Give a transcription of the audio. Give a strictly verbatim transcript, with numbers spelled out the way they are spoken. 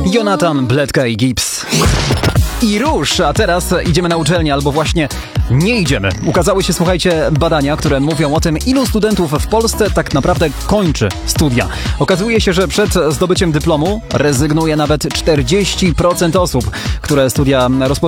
Jonathan, Bledka i Gibbs. I rusz, a teraz idziemy na uczelnię, albo właśnie nie idziemy. Ukazały się, słuchajcie, badania, które mówią o tym, ilu studentów w Polsce tak naprawdę kończy studia. Okazuje się, że przed zdobyciem dyplomu rezygnuje nawet czterdzieści procent osób, które studia rozpoczynają.